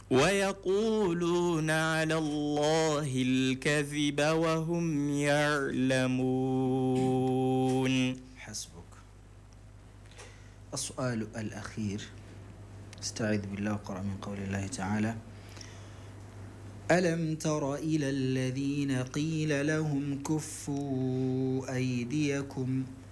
ويقولون على الله الكذب وهم يعلمون. حسبك. السؤال الأخير، استعذ بالله وقرأ من قول الله تعالى: ألم تر إلى الذين قيل لهم كفوا أيديكم